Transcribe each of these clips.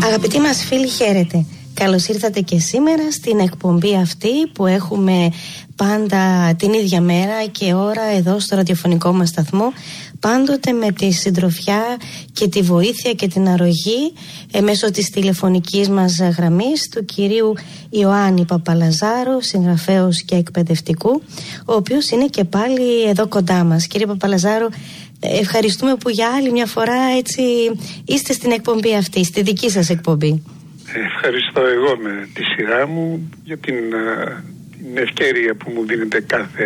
Αγαπητοί μας φίλοι, χαίρετε. Καλώς ήρθατε και σήμερα στην εκπομπή αυτή που έχουμε πάντα την ίδια μέρα και ώρα εδώ στο ραδιοφωνικό μας σταθμό, πάντοτε με τη συντροφιά και τη βοήθεια και την αρρωγή μέσω της τηλεφωνικής μας γραμμής του κυρίου Ιωάννη Παπαλαζάρου, συγγραφέως και εκπαιδευτικού, ο οποίος είναι και πάλι εδώ κοντά μας. Κύριε Παπαλαζάρου, ευχαριστούμε που για άλλη μια φορά έτσι είστε στην εκπομπή αυτή, στη δική σας εκπομπή. Ευχαριστώ εγώ με τη σειρά μου για την ευκαιρία που μου δίνετε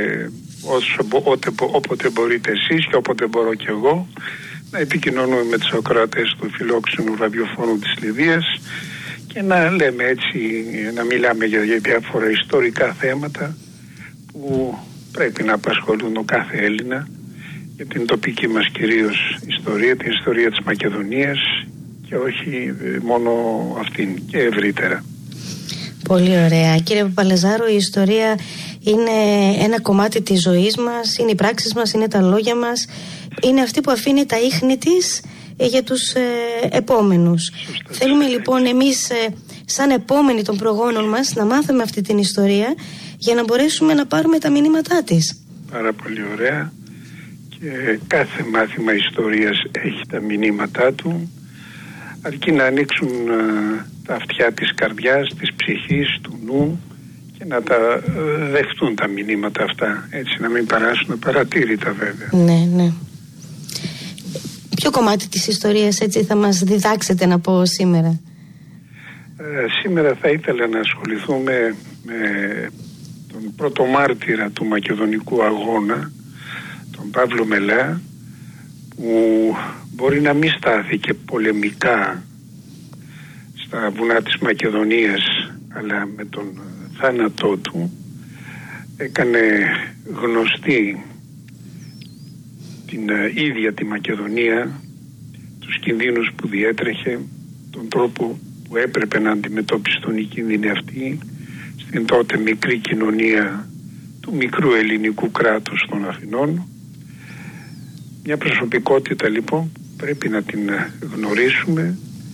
όποτε μπορείτε εσείς και όποτε μπορώ και εγώ να επικοινωνούμε με τους ακροατές του φιλόξενου ραδιοφώνου της Λιδίας και να λέμε έτσι, να μιλάμε για διάφορα ιστορικά θέματα που πρέπει να απασχολούν ο κάθε Έλληνα, για την τοπική μας κυρίως ιστορία, την ιστορία της Μακεδονίας και όχι μόνο αυτήν, και ευρύτερα. Πολύ ωραία. Κύριε Παπαλαζάρου, η ιστορία είναι ένα κομμάτι της ζωής μας, είναι οι πράξεις μας, είναι τα λόγια μας, είναι αυτή που αφήνει τα ίχνη της για τους επόμενους. Σωστά. Θέλουμε λοιπόν εμείς σαν επόμενοι των προγόνων μας να μάθουμε αυτή την ιστορία για να μπορέσουμε να πάρουμε τα μηνύματά της. Πάρα πολύ ωραία. Και κάθε μάθημα ιστορίας έχει τα μηνύματά του, αρκεί να ανοίξουν τα αυτιά της καρδιάς, της ψυχής, του νου και να τα δεχτούν τα μηνύματα αυτά, έτσι να μην περάσουν απαρατήρητα βέβαια. Ναι. Ποιο κομμάτι της ιστορίας έτσι θα μας διδάξετε να πω σήμερα? Σήμερα θα ήθελα να ασχοληθούμε με τον πρώτο μάρτυρα του Μακεδονικού αγώνα, τον Παύλο Μελά, που μπορεί να μην στάθηκε πολεμικά στα βουνά της Μακεδονίας, αλλά με τον θάνατό του έκανε γνωστή την ίδια τη Μακεδονία, τους κινδύνους που διέτρεχε, τον τρόπο που έπρεπε να αντιμετώπιστον οι κίνδυνοι αυτοί στην τότε μικρή κοινωνία του μικρού ελληνικού κράτους των Αθηνών. Μια προσωπικότητα λοιπόν πρέπει να την γνωρίσουμε,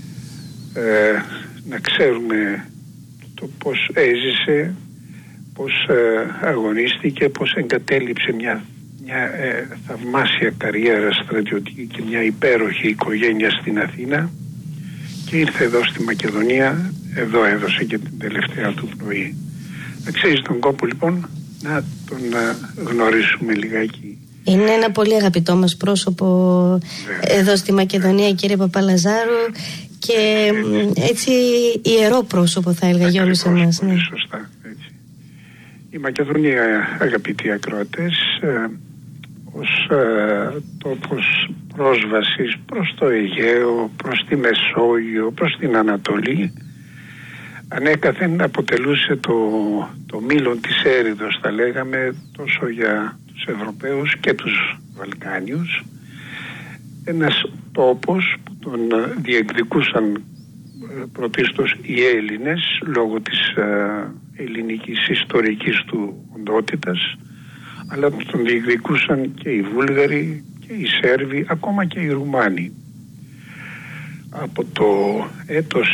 να ξέρουμε το πώς έζησε, πώς αγωνίστηκε, πώς εγκατέλειψε μια θαυμάσια καριέρα στρατιωτική και μια υπέροχη οικογένεια στην Αθήνα και ήρθε εδώ στη Μακεδονία, εδώ έδωσε και την τελευταία του πνοή. Αξίζει τον κόπο λοιπόν να τον γνωρίσουμε λιγάκι. Είναι ένα πολύ αγαπητό μας πρόσωπο εδώ στη Μακεδονία, κύριε Παπαλαζάρου, και έτσι ιερό πρόσωπο θα έλεγα για όλους εμάς. Ναι. Σωστά, έτσι. Η Μακεδονία, αγαπητοί ακροατές, ως τόπος πρόσβασης προς το Αιγαίο, προς τη Μεσόγειο, προς την Ανατολή, ανέκαθεν αποτελούσε το μήλον της έρηδος, θα λέγαμε, τόσο για τους Ευρωπαίους και τους Βαλκάνιους, ένας τόπος που τον διεκδικούσαν πρωτίστως οι Έλληνες λόγω της ελληνικής ιστορικής του οντότητας, αλλά τον διεκδικούσαν και οι Βούλγαροι και οι Σέρβοι, ακόμα και οι Ρουμάνοι. Από το έτος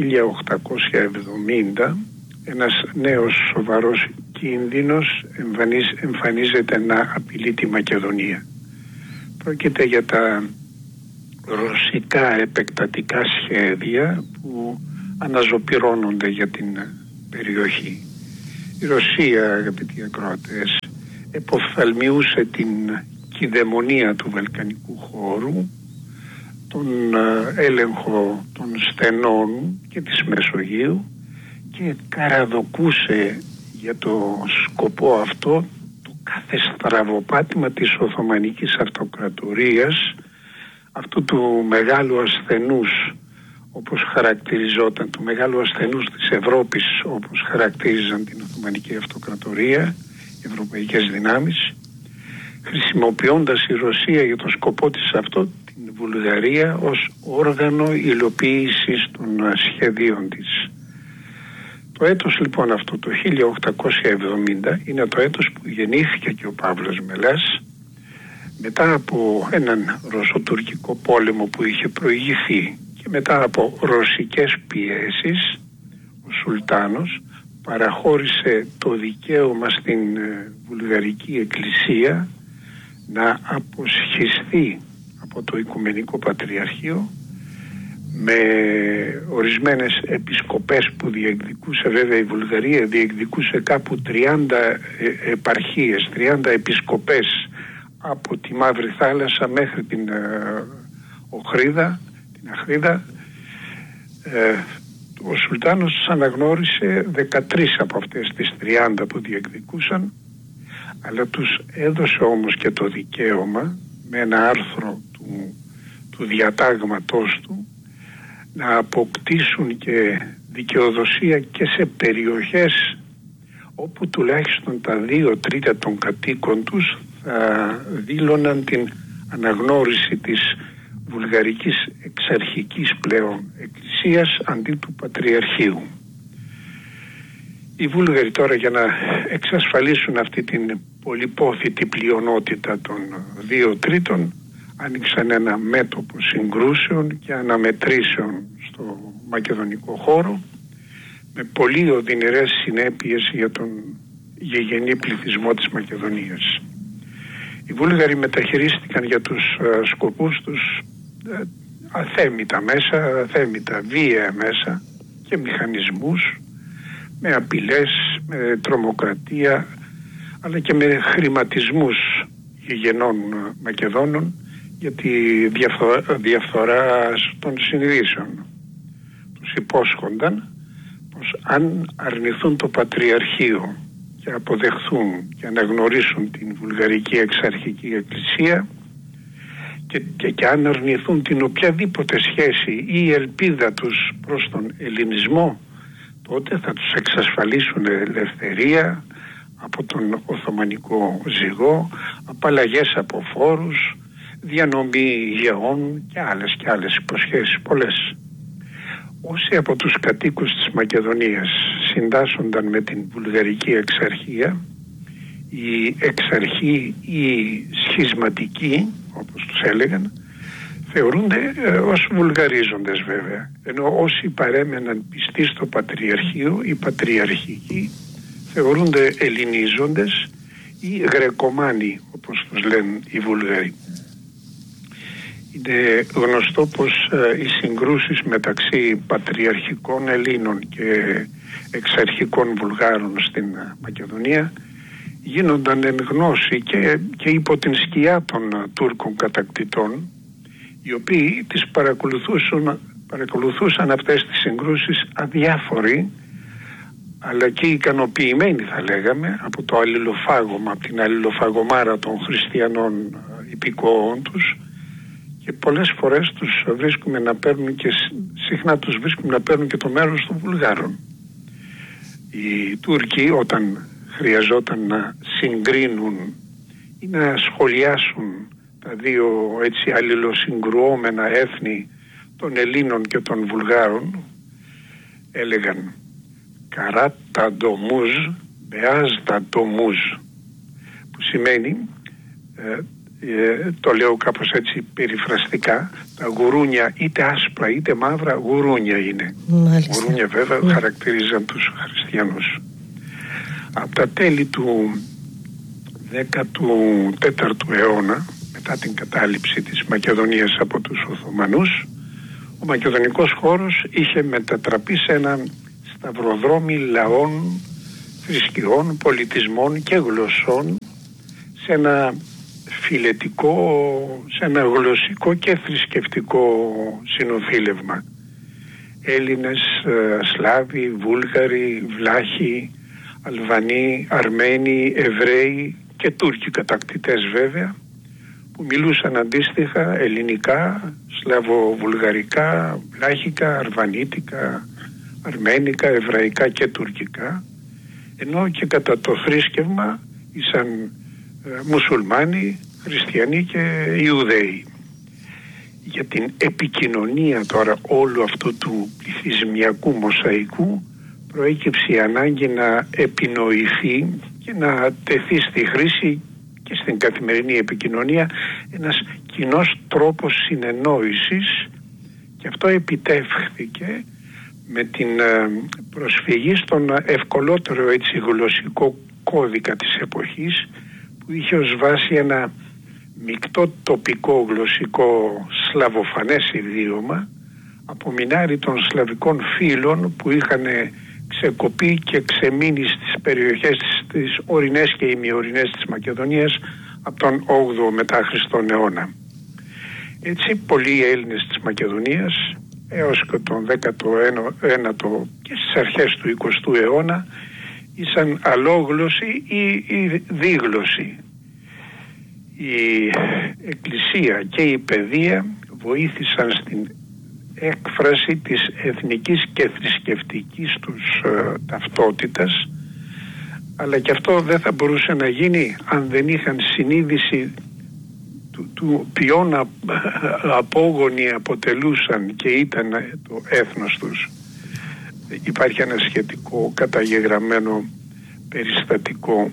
1870 ένας νέος σοβαρός κίνδυνος εμφανίζεται να απειλεί τη Μακεδονία. Πρόκειται για τα ρωσικά επεκτατικά σχέδια που αναζωπυρώνονται για την περιοχή. Η Ρωσία, αγαπητοί ακροατές, εποφθαλμιούσε την κυδαιμονία του βαλκανικού χώρου, τον έλεγχο των στενών και της Μεσογείου και καραδοκούσε για το σκοπό αυτό το κάθε στραβοπάτημα της Οθωμανικής Αυτοκρατορίας, αυτού του μεγάλου ασθενούς, όπως χαρακτηριζόταν, του μεγάλου ασθενούς της Ευρώπης, όπως χαρακτήριζαν την Οθωμανική Αυτοκρατορία, οι ευρωπαϊκές δυνάμεις, χρησιμοποιώντας η Ρωσία για τον σκοπό της αυτό την Βουλγαρία ως όργανο υλοποίησης των σχεδίων της. Το έτος λοιπόν αυτό, το 1870, είναι το έτος που γεννήθηκε και ο Παύλος Μελάς, μετά από έναν ρωσοτουρκικό πόλεμο που είχε προηγηθεί και και μετά από ρωσικές πιέσεις ο Σουλτάνος παραχώρησε το δικαίωμα στην Βουλγαρική Εκκλησία να αποσχιστεί από το Οικουμενικό Πατριαρχείο με ορισμένες επισκοπές που διεκδικούσε. Βέβαια η Βουλγαρία διεκδικούσε κάπου 30 επαρχίες, 30 επισκοπές από τη Μαύρη Θάλασσα μέχρι την Αχρίδα. Ο Σουλτάνος αναγνώρισε 13 από αυτές τις 30 που διεκδικούσαν, αλλά τους έδωσε όμως και το δικαίωμα με ένα άρθρο του διατάγματός του να αποκτήσουν και δικαιοδοσία και σε περιοχές όπου τουλάχιστον τα 2/3 των κατοίκων τους θα δήλωναν την αναγνώριση της βουλγαρικής εξαρχικής πλέον εκκλησίας αντί του Πατριαρχείου. Οι Βούλγαροι τώρα, για να εξασφαλίσουν αυτή την πολυπόθητη πλειονότητα των 2/3, άνοιξαν ένα μέτωπο συγκρούσεων και αναμετρήσεων στο μακεδονικό χώρο με πολύ οδυνηρές συνέπειες για τον γηγενή πληθυσμό της Μακεδονίας. Οι Βούλγαροι μεταχειρίστηκαν για τους σκοπούς τους αθέμητα μέσα, αθέμητα βία μέσα και μηχανισμούς, με απειλές, με τρομοκρατία, αλλά και με χρηματισμούς γηγενών Μακεδόνων για τη διαφθορά των συνειδήσεων. Τους υπόσχονταν πως αν αρνηθούν το Πατριαρχείο και αποδεχθούν και αναγνωρίσουν την Βουλγαρική Εξαρχική Εκκλησία και αν αρνηθούν την οποιαδήποτε σχέση ή ελπίδα τους προς τον ελληνισμό, τότε θα τους εξασφαλίσουν ελευθερία από τον Οθωμανικό ζυγό, απαλλαγές από φόρους, διανομή γεών και άλλες υποσχέσεις πολλές. Όσοι από τους κατοίκους της Μακεδονίας συντάσσονταν με την Βουλγαρική Εξαρχία, οι εξαρχοί ή σχισματικοί, όπως τους έλεγαν, θεωρούνται ως βουλγαρίζοντες βέβαια, ενώ όσοι παρέμεναν πιστοί στο Πατριαρχείο, οι πατριαρχικοί, θεωρούνται ελληνίζοντες ή γρεκομάνοι, όπως τους λένε οι Βούλγαροι. Είναι γνωστό πως οι συγκρούσεις μεταξύ πατριαρχικών Ελλήνων και εξαρχικών Βουλγάρων στην Μακεδονία γίνονταν εν γνώση και υπό την σκιά των Τούρκων κατακτητών, οι οποίοι τις παρακολουθούσαν αυτές τις συγκρούσεις αδιάφοροι, αλλά και ικανοποιημένοι θα λέγαμε από το αλληλοφάγωμα, από την αλληλοφαγωμάρα των χριστιανών υπηκόων τους, και πολλές φορές τους βρίσκουμε να παίρνουν και συχνά τους βρίσκουμε να παίρνουν και το μέρος των Βουλγάρων. Οι Τούρκοι, όταν χρειαζόταν να συγκρίνουν ή να σχολιάσουν τα δύο έτσι αλληλοσυγκρουόμενα έθνη των Ελλήνων και των Βουλγάρων, έλεγαν «Καράτα ντομούζ, μπεάζτα ντομούζ», που σημαίνει, το λέω κάπως έτσι περιφραστικά, τα γουρούνια είτε άσπρα είτε μαύρα γουρούνια είναι. Μάλιστα. Γουρούνια βέβαια χαρακτηρίζαν τους χριστιανούς. Από τα τέλη του 14ου αιώνα, μετά την κατάληψη της Μακεδονίας από τους Οθωμανούς, ο μακεδονικός χώρος είχε μετατραπεί σε ένα σταυροδρόμι λαών, θρησκειών, πολιτισμών και γλωσσών, σε ένα φιλετικό, σε ένα γλωσσικό και θρησκευτικό συνοφίλευμα. Έλληνες, Σλάβοι, Βούλγαροι, Βλάχοι, Αλβανοί, Αρμένοι, Εβραίοι και Τούρκοι κατακτητές βέβαια, που μιλούσαν αντίστοιχα ελληνικά, σλαβοβουλγαρικά, βλάχικα, αρβανίτικα, αρμένικα, εβραϊκά και τουρκικά, ενώ και κατά το θρήσκευμα ήσαν μουσουλμάνοι, χριστιανοί και Ιουδαίοι. Για την επικοινωνία τώρα όλου αυτού του πληθυσμιακού μοσαϊκού προέκυψε η ανάγκη να επινοηθεί και να τεθεί στη χρήση και στην καθημερινή επικοινωνία ένας κοινός τρόπος συνεννόησης και Και αυτό επιτεύχθηκε με την προσφυγή στον ευκολότερο έτσι γλωσσικό κώδικα της εποχής, που είχε ως βάση ένα μεικτό τοπικό γλωσσικό σλαβοφανές ιδίωμα από μινάρι των σλαβικών φύλων που είχαν ξεκοπεί και ξεμείνει στις περιοχές της ορεινές και ημιορεινές της Μακεδονίας από τον 8ο μετά Χριστόν αιώνα. Έτσι πολλοί Έλληνες της Μακεδονίας έως και τον 19ο και στις αρχές του 20ου αιώνα ήσαν αλόγλωσσοι ή δίγλωσσοι. Η Εκκλησία και η παιδεία βοήθησαν στην έκφραση της εθνικής και θρησκευτικής τους ταυτότητας, αλλά και αυτό δεν θα μπορούσε να γίνει αν δεν είχαν συνείδηση του ποιον απόγονοι αποτελούσαν και ήταν το έθνος τους. Υπάρχει ένα σχετικό καταγεγραμμένο περιστατικό,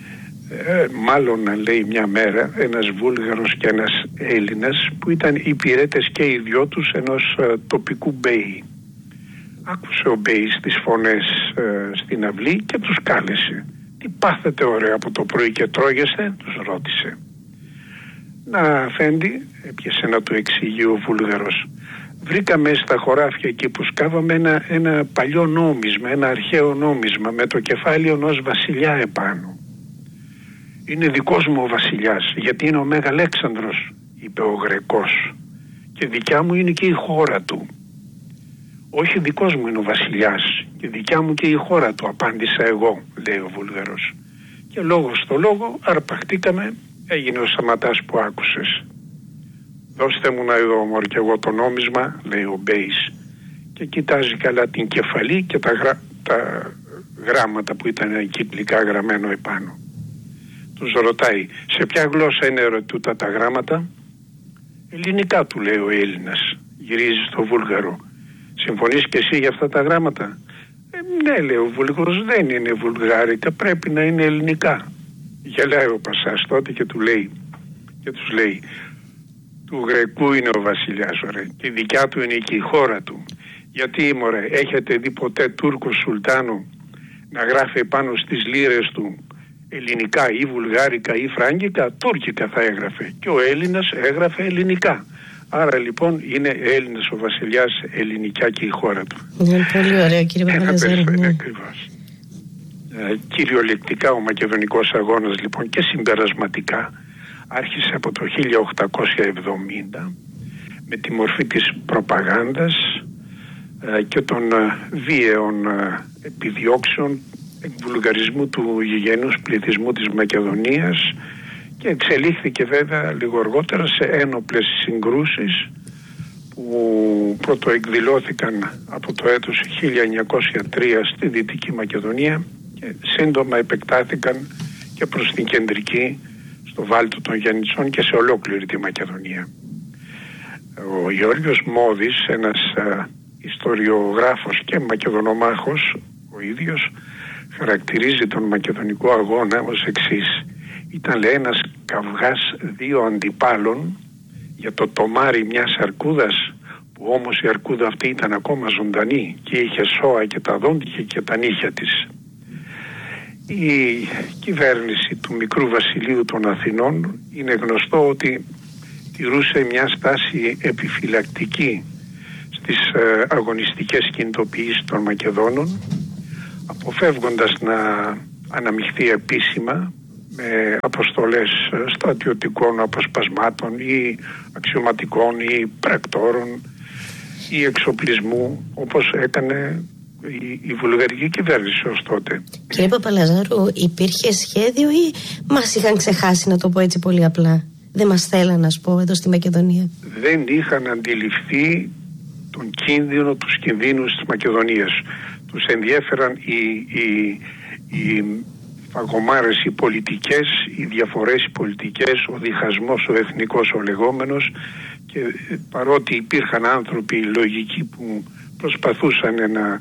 μάλλον να λέει μια μέρα ένας Βούλγαρος και ένας Έλληνας που ήταν υπηρέτες και οι δυο τους ενός τοπικού μπέι. Άκουσε ο μπέις τις φωνές στην αυλή και τους κάλεσε. «Τι πάθετε ωραία από το πρωί και τρώγεστε?» τους ρώτησε. «Να, αφέντη», έπιασε να του εξηγεί ο Βούλγαρος, «βρήκαμε στα χωράφια εκεί που σκάβαμε ένα παλιό νόμισμα, ένα αρχαίο νόμισμα με το κεφάλι ενός βασιλιά επάνω. Είναι δικός μου ο βασιλιάς, γιατί είναι ο Μέγα Αλέξανδρος», είπε ο Γρεκός, «και δικιά μου είναι και η χώρα του». «Όχι, δικός μου είναι ο βασιλιάς και δικιά μου και η χώρα του», απάντησα εγώ, λέει ο Βούλγαρος. Και λόγο στο λόγο αρπαχτήκαμε, έγινε ο Σαματάς που άκουσες. «Δώστε μου να δω μωρ κι εγώ το νόμισμα», λέει ο Μπέης, και κοιτάζει καλά την κεφαλή και τα γράμματα που ήταν κυκλικά γραμμένο επάνω. Τους ρωτάει, «Σε ποια γλώσσα είναι τούτα τα γράμματα?» «Ελληνικά», του λέει ο Έλληνας. Γυρίζει στο Βούλγαρο. «Συμφωνείς και εσύ για αυτά τα γράμματα?» «Ναι», λέει ο Βούλγαρος, «δεν είναι βουλγάρικα, πρέπει να είναι ελληνικά». Γελάει ο Πασάς τότε και τους λέει, «Του Γρεκού είναι ο βασιλιάς, ωραία, και η δικιά του είναι και η χώρα του. Γιατί, μωρέ, έχετε δει ποτέ Τούρκο Σουλτάνο να γράφει πάνω στις λίρες του ελληνικά ή βουλγάρικα ή φράγκικα? Τούρκικα θα έγραφε, και ο Έλληνας έγραφε ελληνικά. Άρα λοιπόν είναι Έλληνας ο βασιλιάς, ελληνικά και η χώρα του». Είναι πολύ ωραίο, κύριε Παπαλαζάρου. Ακριβώς. Κυριολεκτικά ο Μακεδονικός Αγώνας λοιπόν και συμπερασματικά άρχισε από το 1870 με τη μορφή της προπαγάνδας και των βίαιων επιδιώξεων εκβουλγαρισμού του γηγενούς πληθυσμού της Μακεδονίας και εξελίχθηκε βέβαια λίγο αργότερα σε ένοπλες συγκρούσεις που πρωτοεκδηλώθηκαν από το έτος 1903 στη Δυτική Μακεδονία και σύντομα επεκτάθηκαν και προς την κεντρική, στο Βάλτο των Γιαννητσών και σε ολόκληρη τη Μακεδονία. Ο Γεώργιος Μόδης, ένας ιστοριογράφος και μακεδονομάχος ο ίδιος, χαρακτηρίζει τον Μακεδονικό Αγώνα ως εξής: «Ήταν, λέει, ένας καυγάς δύο αντιπάλων για το τομάρι μιας αρκούδας, που όμως η αρκούδα αυτή ήταν ακόμα ζωντανή και είχε σώα και τα δόντια και τα νύχια της». Η κυβέρνηση του μικρού βασιλείου των Αθηνών είναι γνωστό ότι τηρούσε μια στάση επιφυλακτική στις αγωνιστικές κινητοποιήσεις των Μακεδόνων, αποφεύγοντας να αναμειχθεί επίσημα με αποστολές στρατιωτικών αποσπασμάτων ή αξιωματικών ή πρακτόρων ή εξοπλισμού, όπως έκανε η βουλγαρική κυβέρνηση ως τότε. Κύριε Παπαλαζάρου, υπήρχε σχέδιο ή μας είχαν ξεχάσει, να το πω έτσι πολύ απλά? Δεν μας θέλαν, να πω, εδώ στη Μακεδονία? Δεν είχαν αντιληφθεί τον κίνδυνο, τους κινδύνους της Μακεδονίας. Τους ενδιέφεραν οι φαγωμάρες, οι πολιτικές, οι διαφορές οι πολιτικές, ο διχασμός ο εθνικός ο λεγόμενος, και παρότι υπήρχαν άνθρωποι λογικοί που προσπαθούσαν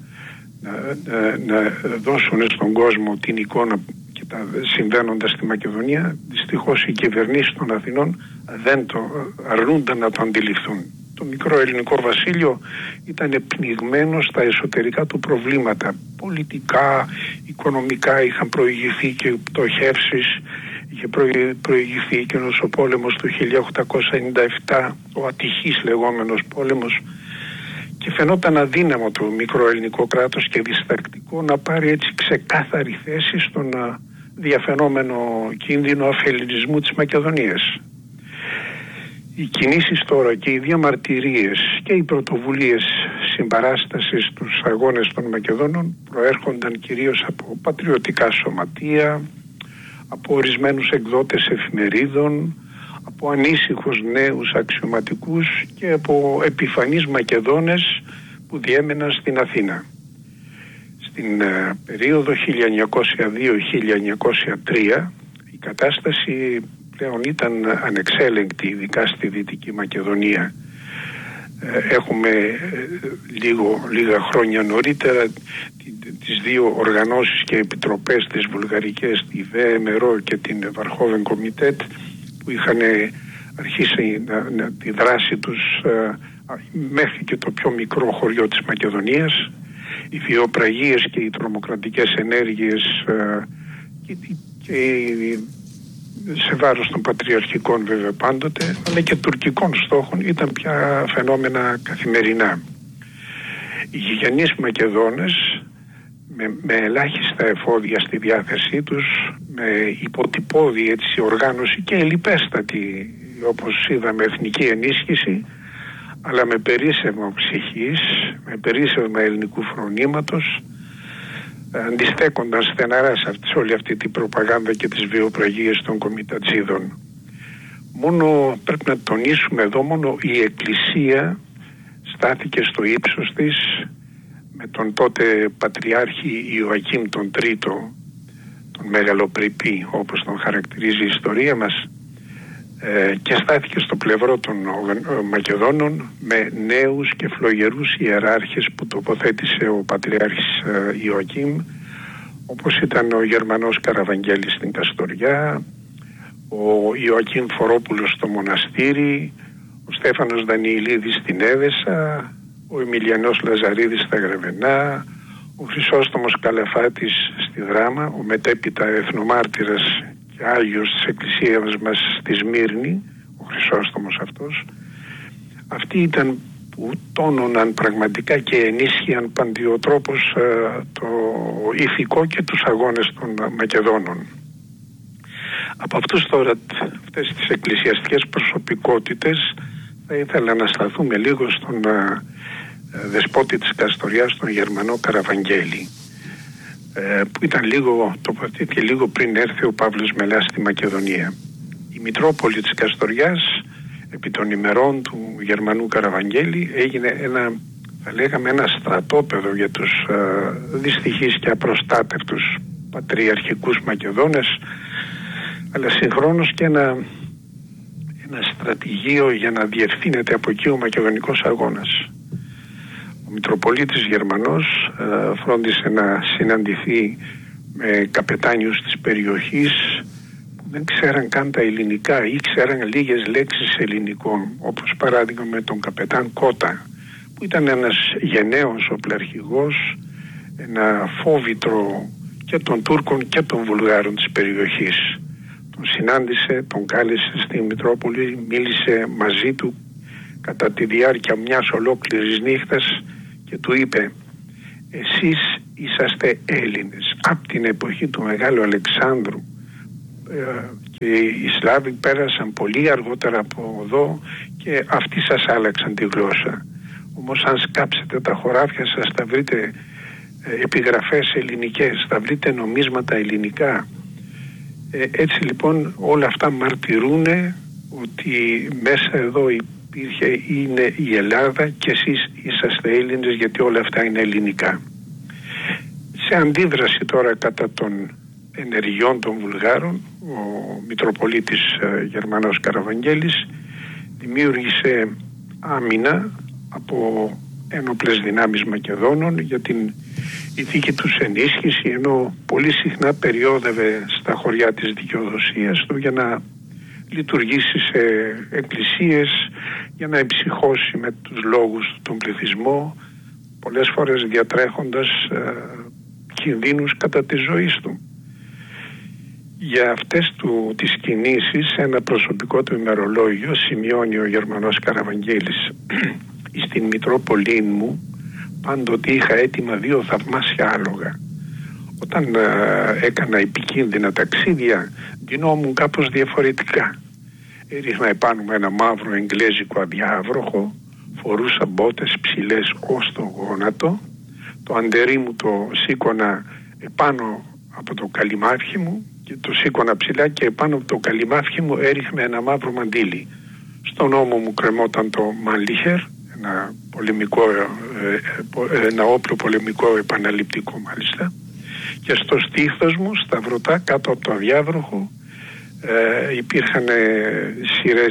να δώσουν στον κόσμο την εικόνα και τα συμβαίνοντα στη Μακεδονία, δυστυχώς οι κυβερνήσεις των Αθηνών δεν αρνούνταν να το αντιληφθούν. το μικρό ελληνικό βασίλειο ήταν πνιγμένο στα εσωτερικά του προβλήματα. Πολιτικά, οικονομικά είχαν προηγηθεί και πτωχεύσεις, είχε προηγηθεί και ο πόλεμος του 1897, ο ατυχής λεγόμενος πόλεμος, και φαινόταν αδύναμο το μικρό ελληνικό κράτος και διστακτικό να πάρει έτσι ξεκάθαρη θέση στον διαφαινόμενο κίνδυνο αφελληνισμού της Μακεδονίας. Οι κινήσεις τώρα και οι διαμαρτυρίες και οι πρωτοβουλίες συμπαράστασης στους αγώνες των Μακεδόνων προέρχονταν κυρίως από πατριωτικά σωματεία, από ορισμένους εκδότες εφημερίδων, από ανήσυχους νέους αξιωματικούς και από επιφανείς Μακεδόνες που διέμεναν στην Αθήνα. Στην περίοδο 1902-1903 η κατάσταση πλέον ήταν ανεξέλεγκτη, ειδικά στη Δυτική Μακεδονία. Έχουμε λίγα χρόνια νωρίτερα τις δύο οργανώσεις και επιτροπές της βουλγαρικές, τη ΒΜΡΟ και την Βαρχόβεν Κομιτέτ, που είχαν αρχίσει τη δράση τους μέχρι και το πιο μικρό χωριό της Μακεδονίας. Οι βιοπραγίες και οι τρομοκρατικές ενέργειες και σε βάρος των πατριαρχικών βέβαια πάντοτε, αλλά και τουρκικών στόχων ήταν πια φαινόμενα καθημερινά. Οι γηγενείς Μακεδόνες με ελάχιστα εφόδια στη διάθεσή τους, με υποτυπώδη έτσι οργάνωση και ελλιπέστατη, όπως είδαμε, εθνική ενίσχυση, αλλά με περίσσευμα ψυχής, με περίσσευμα ελληνικού φρονήματος, αντιστέκονταν στεναρά σε όλη αυτή την προπαγάνδα και τις βιοπραγίες των κομιτατζίδων. Μόνο, πρέπει να τονίσουμε εδώ, μόνο η Εκκλησία στάθηκε στο ύψος της με τον τότε Πατριάρχη Ιωακήμ τον Τρίτο, τον Μεγαλοπρεπή όπως τον χαρακτηρίζει η ιστορία μας, και στάθηκε στο πλευρό των Μακεδόνων με νέους και φλογερούς ιεράρχες που τοποθέτησε ο Πατριάρχης Ιωακήμ, όπως ήταν ο Γερμανός Καραβαγγέλης στην Καστοριά, ο Ιωακήμ Φορόπουλος στο Μοναστήρι, ο Στέφανος Δανιηλίδης στην Έδεσα, ο Εμιλιανός Λαζαρίδης στα Γρεβενά, ο Χρυσόστομος Καλαφάτης στη Δράμα, ο μετέπειτα εθνομάρτυρας και Άγιος της Εκκλησίας μας στη Σμύρνη, ο Χρυσόστομος αυτός. Αυτοί ήταν που τόνωναν πραγματικά και ενίσχυαν παντιοτρόπως το ηθικό και τους αγώνες των Μακεδόνων. Από αυτές τις εκκλησιαστικές προσωπικότητες θα ήθελα να σταθούμε λίγο στον δεσπότη της Καστοριάς, τον Γερμανό Καραβαγγέλη, που ήταν τοποθετήθηκε λίγο πριν έρθει ο Παύλος Μελάς στη Μακεδονία. Η Μητρόπολη της Καστοριάς επί των ημερών του Γερμανού Καραβαγγέλη έγινε ένα στρατόπεδο για τους δυστυχείς και απροστάτευτους πατριαρχικούς Μακεδόνες, αλλά συγχρόνως και ένα στρατηγείο για να διευθύνεται από εκεί ο Μακεδονικός αγώνας. Ο Μητροπολίτης Γερμανός φρόντισε να συναντηθεί με καπετάνιους της περιοχής που δεν ξέραν καν τα ελληνικά ή ξέραν λίγες λέξεις ελληνικών, όπως παράδειγμα με τον καπετάν Κότα, που ήταν ένας γενναίος οπλαρχηγός, ένα φόβητρο και των Τούρκων και των Βουλγάρων της περιοχής. Τον συνάντησε, τον κάλεσε στη Μητρόπολη, μίλησε μαζί του κατά τη διάρκεια μιας ολόκληρης νύχτας και του είπε: «Εσείς είσαστε Έλληνες. Από την εποχή του Μεγάλου Αλεξάνδρου και οι Σλάβοι πέρασαν πολύ αργότερα από εδώ και αυτοί σας άλλαξαν τη γλώσσα. Όμως αν σκάψετε τα χωράφια σας θα βρείτε επιγραφές ελληνικές, θα βρείτε νομίσματα ελληνικά». Έτσι λοιπόν όλα αυτά μαρτυρούν ότι μέσα εδώ είναι η Ελλάδα και εσείς είσαστε Έλληνες, γιατί όλα αυτά είναι ελληνικά. Σε αντίδραση τώρα κατά των ενεργειών των Βουλγάρων, ο Μητροπολίτης Γερμανός Καραβαγγέλης δημιούργησε άμυνα από ένοπλες δυνάμεις Μακεδόνων για την ηθική τους ενίσχυση, ενώ πολύ συχνά περιόδευε στα χωριά της δικαιοδοσίας του για να λειτουργήσει σε εκκλησίες για να εμψυχώσει με τους λόγους του τον πληθυσμό, πολλές φορές διατρέχοντας κινδύνους κατά της ζωής του. Για αυτές τις κινήσεις, ένα προσωπικό του ημερολόγιο σημειώνει ο Γερμανός Καραβαγγέλης: «Στην Μητρόπολη μου πάντοτε είχα έτοιμα 2 θαυμάσια άλογα. Όταν έκανα επικίνδυνα ταξίδια, ντυνόμουν κάπως διαφορετικά. Έριχνα επάνω με ένα μαύρο εγγλέζικο αδιάβροχο, φορούσα μπότες ψηλές ως το γόνατο, το αντερί μου το σήκωνα επάνω από το καλυμάφι μου και το σήκωνα ψηλά και επάνω από το καλυμάφι μου έριχνα ένα μαύρο μαντίλι. Στον ώμο μου κρεμόταν το μανλίχερ, ένα όπλο πολεμικό επαναληπτικό μάλιστα, και στο στήθος μου, στα βρωτά κάτω από το αδιάβροχο, υπήρχαν σειρές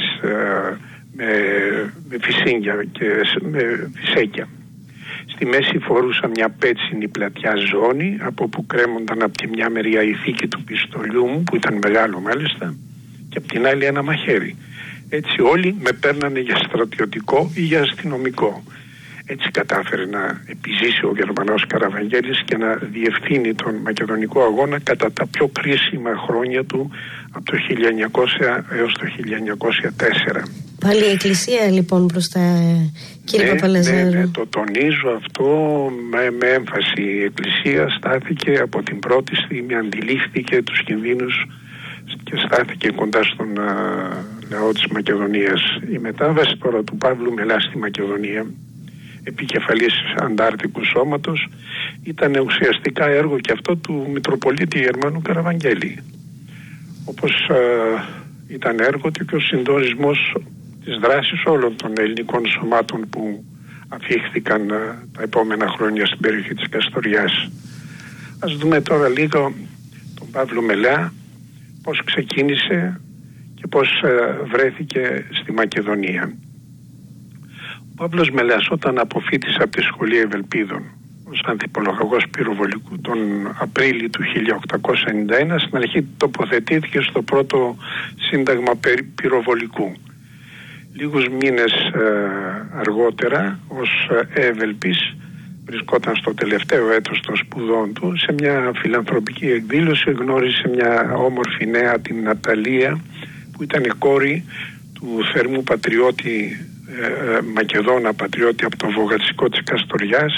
με φυσίγγια και με φυσέκια. Στη μέση φορούσα μια πέτσινη πλατιά ζώνη, από όπου κρέμονταν από τη μια μεριά η θήκη του πιστολιού μου, που ήταν μεγάλο μάλιστα, και από την άλλη ένα μαχαίρι. Έτσι όλοι με παίρνανε για στρατιωτικό ή για αστυνομικό. Έτσι κατάφερε να επιζήσει ο Γερμανός Καραβαγγέλης και να διευθύνει τον Μακεδονικό αγώνα κατά τα πιο κρίσιμα χρόνια του, από το 1900 έως το 1904. Πάλι η Εκκλησία λοιπόν μπροστά, κύριε Παπαλαζάρου. Ναι, το τονίζω αυτό με έμφαση. Η Εκκλησία στάθηκε από την πρώτη στιγμή, αντιλήφθηκε τους κινδύνους και στάθηκε κοντά στον λαό της Μακεδονίας. Η μετάβαση τώρα του Παύλου Μελά στη Μακεδονία, επικεφαλής Αντάρτικου Σώματος, ήταν ουσιαστικά έργο και αυτό του Μητροπολίτη Γερμανού Καραβαγγέλη. Όπως ήταν έργο και ο συντονισμός της δράσης όλων των ελληνικών σωμάτων που αφήχθηκαν τα επόμενα χρόνια στην περιοχή της Καστοριάς. Ας δούμε τώρα λίγο τον Παύλο Μελά, πώς ξεκίνησε και πώς βρέθηκε στη Μακεδονία. Ο Παύλος Μελάς, όταν αποφοίτησε από τη Σχολή Ευελπίδων ως ανθιπολογαγός πυροβολικού τον Απρίλιο του 1891, στην αρχή τοποθετήθηκε στο πρώτο σύνταγμα πυροβολικού. Λίγους μήνες αργότερα, ως έβελπης, βρισκόταν στο τελευταίο έτος των σπουδών του. Σε μια φιλανθρωπική εκδήλωση γνώρισε μια όμορφη νέα, την Ναταλία, που ήταν η κόρη του θερμού πατριώτη, Μακεδόνα πατριώτη από το Βογατσικό της Καστοριάς,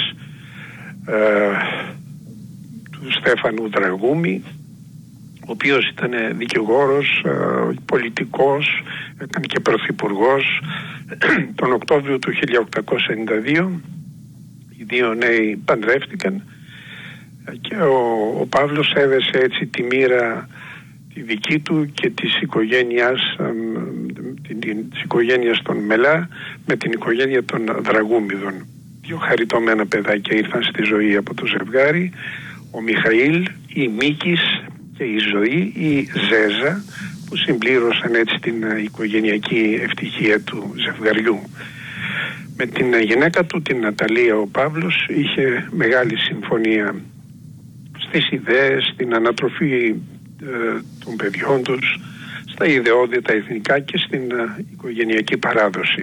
του Στέφανου Δραγούμη, ο οποίος ήταν δικηγόρος, πολιτικός, ήταν και πρωθυπουργός. Τον Οκτώβριο του 1892 οι δύο νέοι παντρεύτηκαν και ο Παύλος έδεσε έτσι τη μοίρα τη δική του και της οικογένειας των Μελά με την οικογένεια των Δραγούμιδων. 2 χαριτωμένα παιδάκια ήρθαν στη ζωή από το ζευγάρι, ο Μιχαήλ, η Μίκης και η Ζωή, η Ζέζα, που συμπλήρωσαν έτσι την οικογενειακή ευτυχία του ζευγαριού. Με την γυναίκα του, την Ναταλία, ο Παύλος είχε μεγάλη συμφωνία στις ιδέες, στην ανατροφή των παιδιών τους, στα ιδεώδη τα εθνικά και στην οικογενειακή παράδοση.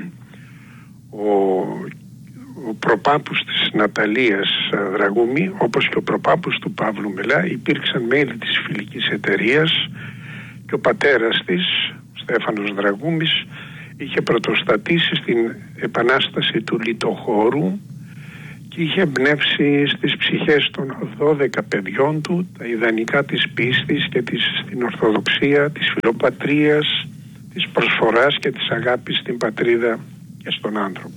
Ο προπάπους της Ναταλίας Δραγούμη, όπως και ο προπάπους του Παύλου Μελά, υπήρξαν μέλη της φιλικής εταιρείας και ο πατέρας της, Στέφανος Δραγούμης, είχε πρωτοστατήσει στην επανάσταση του Λιτοχώρου και είχε εμπνεύσει στις ψυχές των 12 παιδιών του τα ιδανικά της πίστης και στην Ορθοδοξία, της φιλοπατρίας, της προσφοράς και της αγάπης στην πατρίδα και στον άνθρωπο.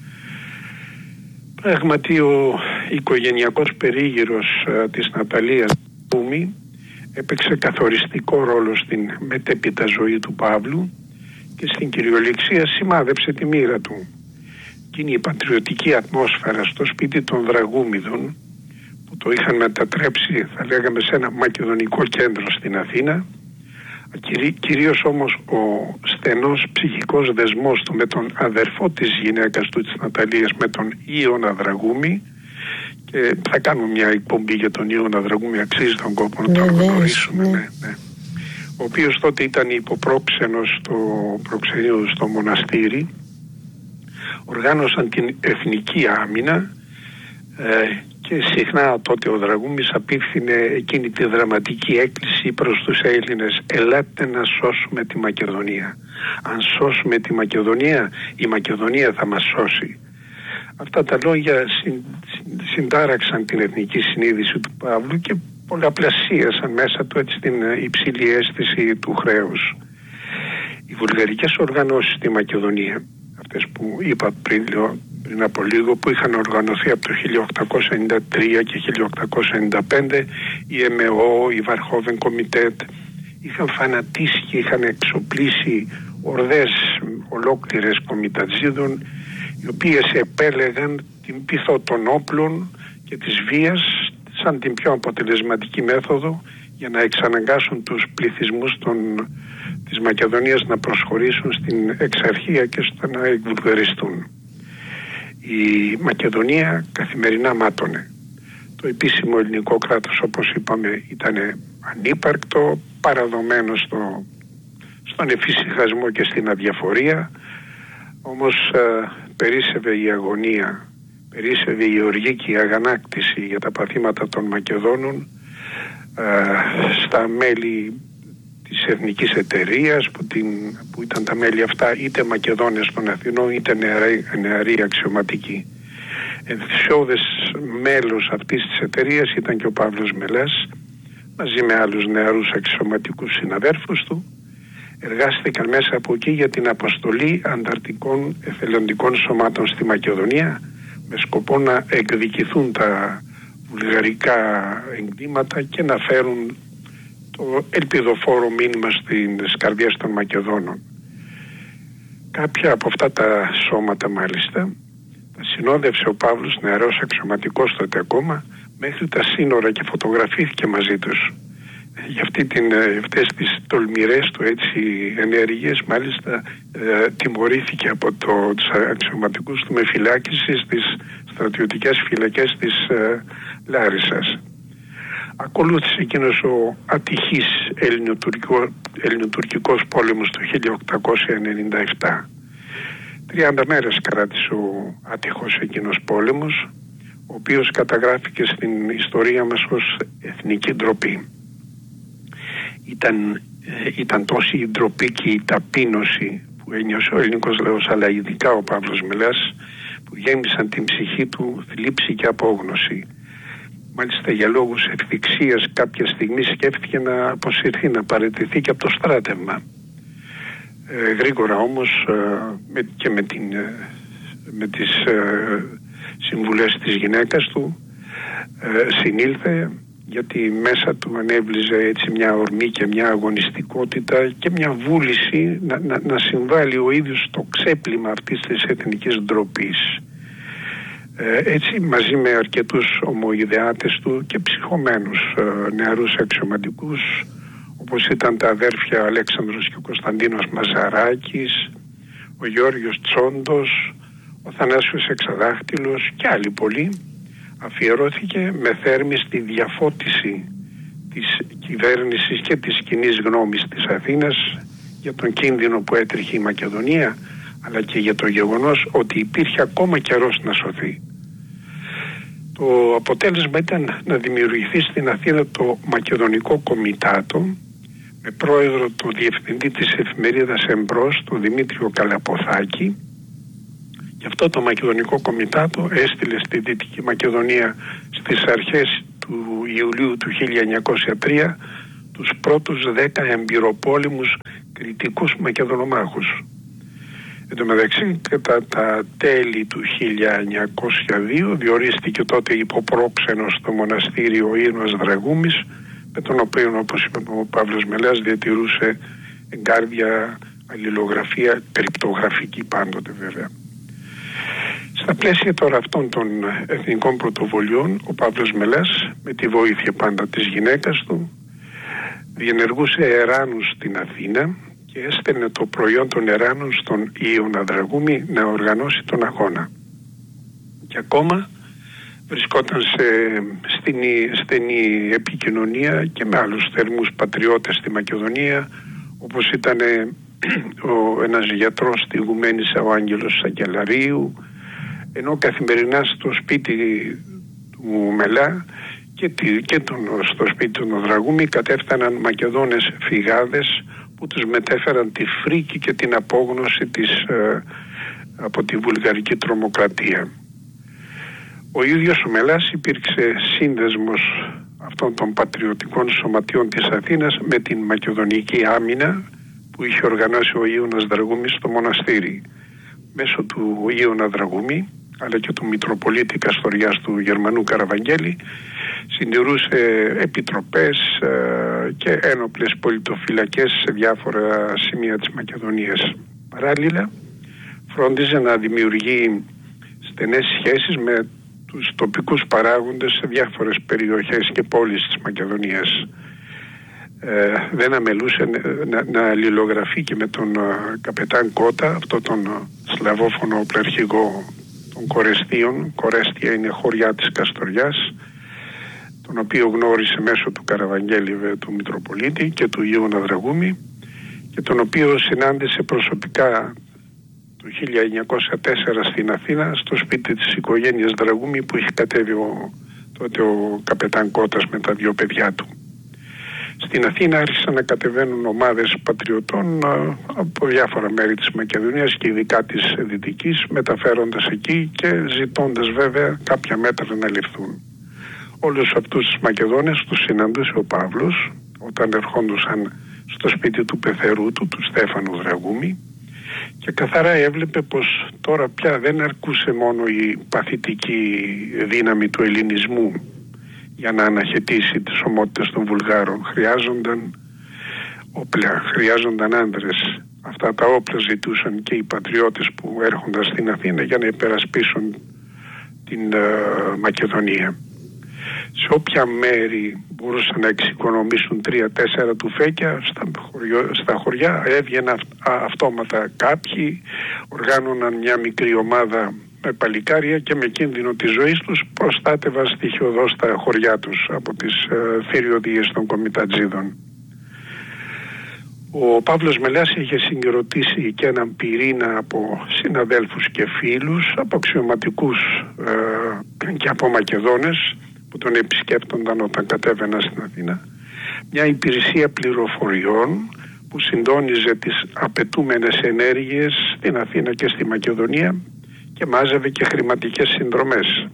Πράγματι ο οικογενειακός περίγυρος της Ναταλίας Δραγούμη έπαιξε καθοριστικό ρόλο στην μετέπειτα ζωή του Παύλου και στην κυριολεξία σημάδεψε τη μοίρα του. Εκείνη η πατριωτική ατμόσφαιρα στο σπίτι των Δραγούμιδων, που το είχαν μετατρέψει, θα λέγαμε, σε ένα μακεδονικό κέντρο στην Αθήνα, κυρίως όμως ο στενός ψυχικός δεσμός του με τον αδερφό της γυναίκας του, της Ναταλίας, με τον Ιώνα Δραγούμη, και θα κάνουμε μια εκπομπή για τον Ιώνα Δραγούμη, αξίζει τον κόπο να τον γνωρίσουμε, ναι. Ο οποίος τότε ήταν υποπρόξενος στο μοναστήρι οργάνωσαν την Εθνική Άμυνα και συχνά τότε ο Δραγούμης απίφθινε εκείνη τη δραματική έκκληση προς τους Έλληνες: ελάτε να σώσουμε τη Μακεδονία. Αν σώσουμε τη Μακεδονία, η Μακεδονία θα μας σώσει. Αυτά τα λόγια συντάραξαν την εθνική συνείδηση του Παύλου και πολλαπλασίασαν μέσα του έτσι την υψηλή αίσθηση του χρέους. Οι βουλγαρικές οργανώσεις στη Μακεδονία, αυτές που είπα πριν από λίγο, που είχαν οργανωθεί από το 1893 και 1895, η ΕΜΕΟ, η Βαρχόβεν Κομιτέτ, είχαν φανατίσει και είχαν εξοπλίσει ορδές ολόκληρες κομιτατζίδων, οι οποίες επέλεγαν την πειθό των όπλων και της βίας σαν την πιο αποτελεσματική μέθοδο για να εξαναγκάσουν τους πληθυσμούς της Μακεδονίας να προσχωρήσουν στην εξαρχία και στο να εκβουλγαριστούν. Η Μακεδονία καθημερινά μάτωνε. Το επίσημο ελληνικό κράτος, όπως είπαμε, ήταν ανύπαρκτο, παραδομένο στον εφησυχασμό και στην αδιαφορία. Όμως περίσσευε η αγωνία, περίσσευε η οργή και η αγανάκτηση για τα παθήματα των Μακεδόνων στα μέλη της Εθνικής Εταιρείας που ήταν τα μέλη αυτά είτε Μακεδόνες των Αθηνών είτε νεαροί αξιωματικοί. Ενθουσιώδες μέλος αυτής της εταιρείας ήταν και ο Παύλος Μελάς, μαζί με άλλους νεαρούς αξιωματικούς συναδέρφους του. Εργάστηκαν μέσα από εκεί για την αποστολή ανταρτικών εθελοντικών σωμάτων στη Μακεδονία με σκοπό να εκδικηθούν τα βουλγαρικά εγκλήματα και να φέρουν το ελπιδοφόρο μήνυμα στις καρδιές των Μακεδόνων. Κάποια από αυτά τα σώματα μάλιστα τα συνόδευσε ο Παύλος, νεαρός αξιωματικός τότε ακόμα, μέχρι τα σύνορα και φωτογραφήθηκε μαζί τους. Για αυτές τις τολμηρές του έτσι ενέργειες μάλιστα τιμωρήθηκε από τους αξιωματικούς του με φυλάκιση στις στρατιωτικές φυλακές της Λάρισσας. Ακολούθησε εκείνος ο ατυχής ελληνοτουρκικός πόλεμος του 1897. 30 μέρες κράτησε ο άτυχος εκείνος πόλεμος, ο οποίος καταγράφηκε στην ιστορία μας ως εθνική ντροπή. Ήταν τόση η ντροπή και η ταπείνωση που ένιωσε ο ελληνικός λαός, αλλά ειδικά ο Παύλος Μελάς, που γέμισαν την ψυχή του θλίψη και απόγνωση. Μάλιστα για λόγους ευθυξίας κάποια στιγμή σκέφτηκε να αποσυρθεί, να παραιτηθεί και από το στράτευμα. Γρήγορα όμως και με τις συμβουλές της γυναίκας του συνήλθε, γιατί μέσα του ανέβλυζε έτσι μια ορμή και μια αγωνιστικότητα και μια βούληση να συμβάλλει ο ίδιος στο ξέπλυμα αυτής της εθνικής ντροπής. Έτσι μαζί με αρκετούς ομοειδεάτες του και ψυχωμένους νεαρούς αξιωματικούς, όπως ήταν τα αδέρφια Αλέξανδρος και ο Κωνσταντίνος Μαζαράκης, ο Γιώργος Τσόντος, ο Θανάσιος Εξαδάχτυλος και άλλοι πολλοί, αφιερώθηκε με θέρμη στη διαφώτιση της κυβέρνησης και της κοινής γνώμης της Αθήνας για τον κίνδυνο που έτρεχε η Μακεδονία, αλλά και για το γεγονός ότι υπήρχε ακόμα καιρός να σωθεί. Το αποτέλεσμα ήταν να δημιουργηθεί στην Αθήνα το Μακεδονικό Κομιτάτο, με πρόεδρο τον διευθυντή της εφημερίδας Εμπρός, τον Δημήτριο Καλαποθάκη. Και αυτό το Μακεδονικό Κομιτάτο έστειλε στη Δυτική Μακεδονία στις αρχές του Ιουλίου του 1903 τους πρώτους 10 εμπειροπόλεμους κριτικούς Μακεδονομάχους. Εν τω μεταξύ, κατά τα τέλη του 1902 διορίστηκε τότε υποπρόξενος στο μοναστήριο ο Ήρμας Δραγούμης, με τον οποίο, όπως είπε ο Παύλος Μελάς, διατηρούσε εγκάρδια αλληλογραφία, κρυπτογραφική πάντοτε βέβαια. Στα πλαίσια τώρα αυτών των εθνικών πρωτοβολιών, ο Παύλος Μελάς, με τη βοήθεια πάντα της γυναίκας του, διενεργούσε εράνους στην Αθήνα και έστελνε το προϊόν των εράνων στον Ιωνα Δραγούμη να οργανώσει τον αγώνα. Και ακόμα βρισκόταν σε στενή επικοινωνία και με άλλους θερμούς πατριώτες στη Μακεδονία, όπως ήταν ένας γιατρός στη Γουμαίνισσα, ο Άγγελος Σακελαρίου, ενώ καθημερινά στο σπίτι του Μελά και στο σπίτι του Νοδραγούμη κατέφταναν Μακεδόνες φυγάδες που τους μετέφεραν τη φρίκη και την απόγνωση από τη βουλγαρική τρομοκρατία. Ο ίδιος ο Μελάς υπήρξε σύνδεσμος αυτών των πατριωτικών σωματιών της Αθήνας με την Μακεδονική άμυνα που είχε οργανώσει ο Ιώνας Δραγούμης στο μοναστήρι. Μέσω του Ιώνα Δραγούμη αλλά και του Μητροπολίτη Καστοριάς του Γερμανού Καραβαγγέλη συντηρούσε επιτροπές και ένοπλες πολιτοφυλακές σε διάφορα σημεία της Μακεδονίας. Παράλληλα φρόντιζε να δημιουργεί στενές σχέσεις με τους τοπικούς παράγοντες σε διάφορες περιοχές και πόλεις της Μακεδονίας. Δεν αμελούσε να αλληλογραφεί και με τον καπετάν Κότα, αυτό τον σλαβόφωνο οπλαρχηγό των Κορεστίων. Κορέστια είναι χωριά της Καστοριάς, τον οποίο γνώρισε μέσω του Καραβαγγέλη, του Μητροπολίτη και του Ιώνα Δραγούμη, και τον οποίο συνάντησε προσωπικά το 1904 στην Αθήνα στο σπίτι της οικογένειας Δραγούμη που είχε κατέβει τότε ο καπετάν Κώτας με τα δύο παιδιά του. Στην Αθήνα άρχισαν να κατεβαίνουν ομάδες πατριωτών από διάφορα μέρη της Μακεδονίας και ειδικά της Δυτικής, μεταφέροντας εκεί και ζητώντας βέβαια κάποια μέτρα να ληφθούν. Όλους αυτούς τους Μακεδόνες τους συναντούσε ο Παύλος όταν ερχόντουσαν στο σπίτι του πεθερού του Στέφανου Δραγούμη, και καθαρά έβλεπε πως τώρα πια δεν αρκούσε μόνο η παθητική δύναμη του ελληνισμού για να αναχαιτήσει τις ομότητες των Βουλγάρων. Χρειάζονταν όπλα, χρειάζονταν άνδρες. Αυτά τα όπλα ζητούσαν και οι πατριώτες που έρχονταν στην Αθήνα για να υπερασπίσουν την Μακεδονία. Σε όποια μέρη μπορούσαν να εξοικονομήσουν 3-4 τουφέκια, στα χωριά έβγαιναν αυτόματα κάποιοι, οργάνωναν μια μικρή ομάδα με παλικάρια και με κίνδυνο της ζωής τους προστάτευαν στοιχειωδώς τα χωριά τους από τις θηριωδίες των κομιτατζίδων. Ο Παύλος Μελάς είχε συγκροτήσει και έναν πυρήνα από συναδέλφους και φίλους, από αξιωματικούς και από Μακεδόνες που τον επισκέπτονταν όταν κατέβαιναν στην Αθήνα, μια υπηρεσία πληροφοριών που συντόνιζε τις απαιτούμενες ενέργειες στην Αθήνα και στη Μακεδονία και μάζευε και χρηματικές συνδρομές.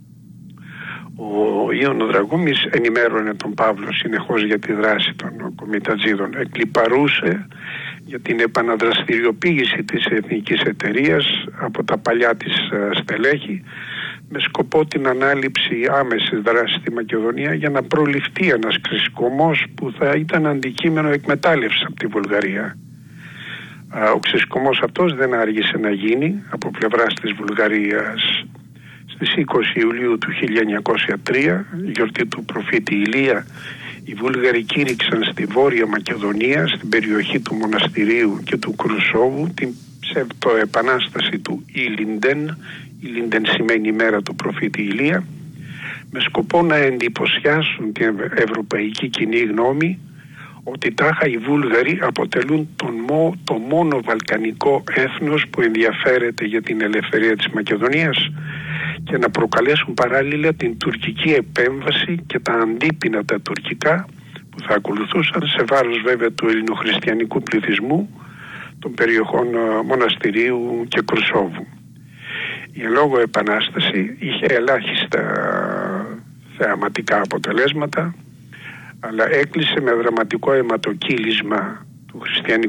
Ο Ιων Δραγούμης ενημέρωνε τον Παύλο συνεχώς για τη δράση των κομιτατζίδων. Εκλιπαρούσε για την επαναδραστηριοποίηση της εθνικής εταιρείας από τα παλιά της στελέχη, με σκοπό την ανάληψη άμεσης δράσης στη Μακεδονία για να προληφθεί ένας ξεσκομός που θα ήταν αντικείμενο εκμετάλλευσης από τη Βουλγαρία. Ο ξεσκομός αυτός δεν άργησε να γίνει από πλευράς της Βουλγαρίας. Στις 20 Ιουλίου του 1903, γιορτή του προφήτη Ηλία, οι Βούλγαροι κήρυξαν στη Βόρεια Μακεδονία, στην περιοχή του Μοναστηρίου και του Κρουσόβου, την ψευτοεπανάσταση του Ήλιντεν. Ήλιντεν σημαίνει ημέρα του προφήτη Ηλία, με σκοπό να εντυπωσιάσουν την ευρωπαϊκή κοινή γνώμη ότι τάχα οι Βούλγαροι αποτελούν το μόνο βαλκανικό έθνος που ενδιαφέρεται για την ελευθερία της Μακεδονίας και να προκαλέσουν παράλληλα την τουρκική επέμβαση και τα αντίπεινα τα τουρκικά που θα ακολουθούσαν, σε βάρος βέβαια του ελληνοχριστιανικού πληθυσμού των περιοχών Μοναστηρίου και Κρουσόβου. Η εν λόγω επανάσταση είχε ελάχιστα θεαματικά αποτελέσματα, αλλά έκλεισε με δραματικό αιματοκύλισμα του χριστιανικού